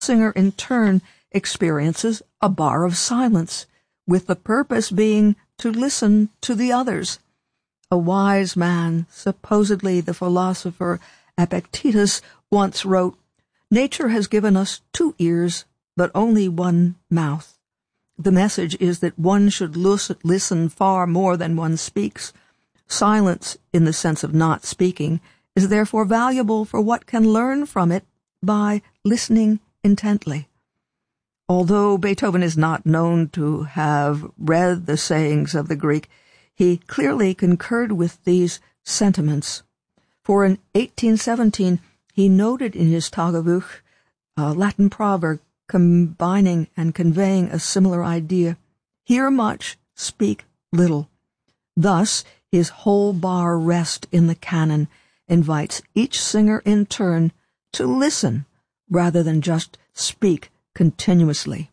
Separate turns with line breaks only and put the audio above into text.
singer in turn experiences a bar of silence, with the purpose being to listen to the others. A wise man, supposedly the philosopher Epictetus, once wrote, "Nature has given us 2 ears, but only 1 mouth. The message is that one should listen far more than one speaks. Silence, in the sense of not speaking, is therefore valuable for what can learn from it by listening intently." Although Beethoven is not known to have read the sayings of the Greek, he clearly concurred with these sentiments. For in 1817, he noted in his Tagebuch a Latin proverb combining and conveying a similar idea: hear much, speak little. Thus, his whole bar rest in the canon invites each singer in turn to listen rather than just speak continuously.